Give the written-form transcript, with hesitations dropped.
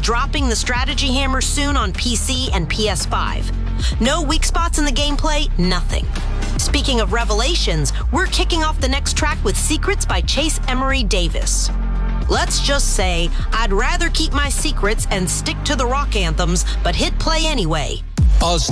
dropping the strategy hammer soon on PC and PS5. No weak spots in the gameplay, nothing. Speaking of revelations, we're kicking off the next track with Secrets by Chase Emery Davis. Let's just say, I'd rather keep my secrets and stick to the rock anthems, but hit play anyway.